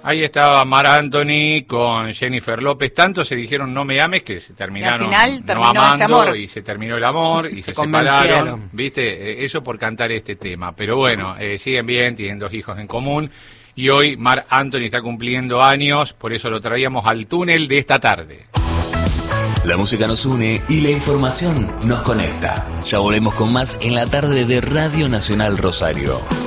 Ahí estaba Marc Anthony con Jennifer López. Tanto se dijeron no me ames que se terminaron al final no terminó amando ese amor. y se terminó el amor y se separaron. ¿Viste? Eso por cantar este tema. Pero bueno, siguen bien, tienen 2 hijos en común. Y hoy Marc Anthony está cumpliendo años, por eso lo traíamos al túnel de esta tarde. La música nos une y la información nos conecta. Ya volvemos con más en la tarde de Radio Nacional Rosario.